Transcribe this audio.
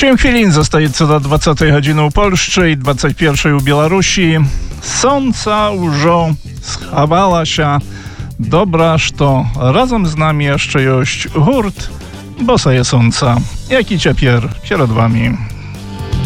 7 chwilin zostaje do 20 godziny u Polszczy i 21 u Białorusi. Sąca już schowała się. Dobra, że razem z nami jeszcze jest hurt, bo jest sąca. Jaki ciapier przed wami.